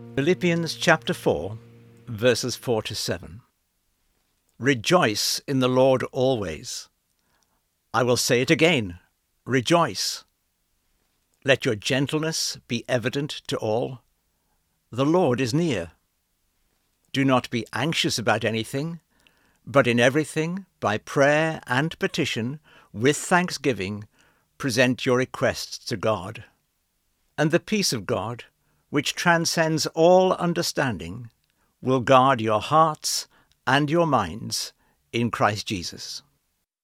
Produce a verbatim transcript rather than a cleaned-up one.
Philippians chapter four, verses four to seven. Rejoice in the Lord always. I will say it again, rejoice. Let your gentleness be evident to all. The Lord is near. Do not be anxious about anything, but in everything, by prayer and petition, with thanksgiving, present your requests to God. And the peace of God, which transcends all understanding, will guard your hearts and your minds in Christ Jesus.